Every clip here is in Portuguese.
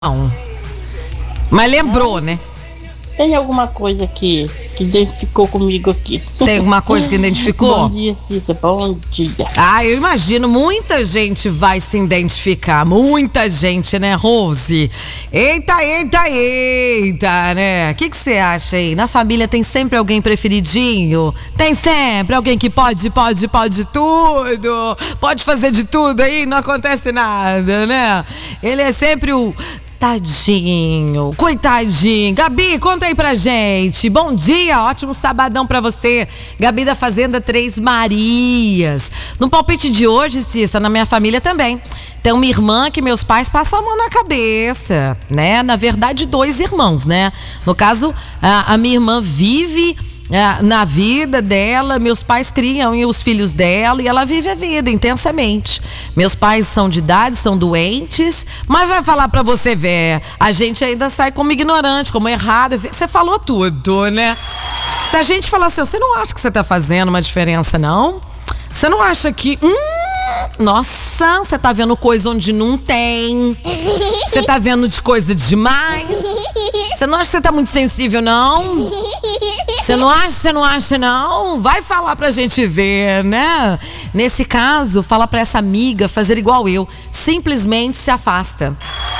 Não. Mas lembrou, né? Tem alguma coisa que identificou comigo aqui? Tem alguma coisa que identificou? Bom dia, Cissa. Bom dia. Ah, eu imagino, muita gente vai se identificar. Muita gente, né, Rose? Eita, né? O que você acha aí? Na família tem sempre alguém preferidinho? Tem sempre alguém que pode tudo? Pode fazer de tudo aí, não acontece nada, né? Ele é sempre o... Tadinho, coitadinho. Gabi, conta aí pra gente. Bom dia, ótimo sabadão pra você. Gabi da Fazenda Três Marias. No palpite de hoje, Cissa, na minha família também. Tem uma irmã que meus pais passam a mão na cabeça, né? Na verdade, 2 irmãos, né? No caso, a minha irmã vive na vida dela, meus pais criam os filhos dela e ela vive a vida intensamente. Meus pais são de idade, são doentes, mas vai falar pra você ver, a gente ainda sai como ignorante, como errado. Você falou tudo, né? Se a gente falar assim, você não acha que você tá fazendo uma diferença, não? Você não acha que... nossa, você tá vendo coisa onde não tem. Você tá vendo de coisa demais. Você não acha que você tá muito sensível, não? Você não acha, não? Vai falar pra gente ver, né? Nesse caso, fala pra essa amiga fazer igual eu. Simplesmente se afasta.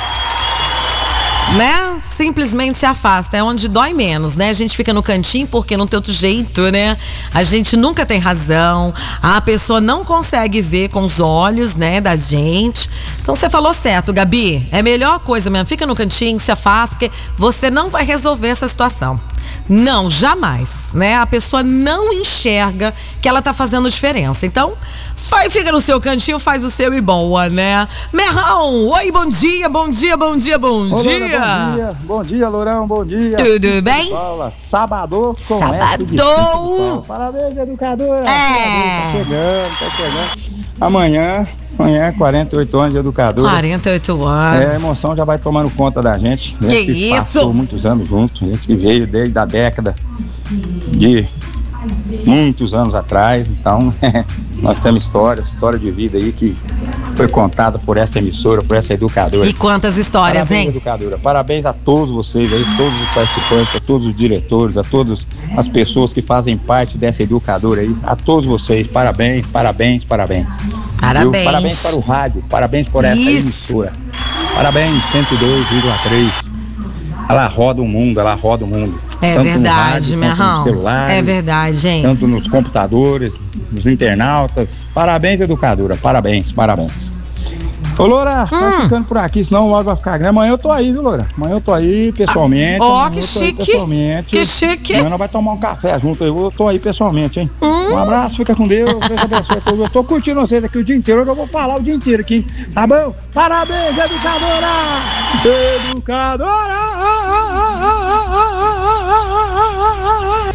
Né? Simplesmente se afasta, é onde dói menos, né? A gente fica no cantinho porque não tem outro jeito, né? A gente nunca tem razão, a pessoa não consegue ver com os olhos, né, da gente. Então você falou certo, Gabi, é a melhor coisa mesmo, fica no cantinho, se afasta, porque você não vai resolver essa situação. Não, jamais, né? A pessoa não enxerga que ela tá fazendo diferença. Então, fica no seu cantinho, faz o seu e boa, né? Merrão, oi, bom dia. Ô, Loura, bom dia, Lourão, bom dia. Tudo bem? Paula, sábado com Sábado. Parabéns, educadora. É. Tá chegando. Amanhã, 48 anos de educadora. 48 anos. A emoção já vai tomando conta da gente. Que isso? Passou muitos anos juntos, a gente que veio desde a década de muitos anos atrás, então nós temos história de vida aí que foi contada por essa emissora, por essa educadora. E quantas histórias, parabéns, hein? Educadora. Parabéns a todos vocês aí, todos os participantes, a todos os diretores, a todas as pessoas que fazem parte dessa educadora aí, a todos vocês, parabéns. Parabéns. Parabéns para o rádio, parabéns por essa emissora. Parabéns, 102,3. Ela roda o mundo. É tanto verdade, no rádio, quanto no celular, é verdade, hein? tanto nos computadores, nos internautas. Parabéns, educadora, parabéns. Ô, Loura, vai ficando por aqui, senão logo vai ficar grande. Amanhã eu tô aí, viu, Loura? Amanhã eu tô aí pessoalmente. Que chique. Que chique. Amanhã nós vai tomar um café junto aí. Eu tô aí pessoalmente, hein? Um abraço, fica com Deus. Deus abençoe a todos. Eu tô curtindo vocês aqui o dia inteiro. Hoje eu vou falar o dia inteiro aqui. Tá bom? Parabéns, educadora! Educadora!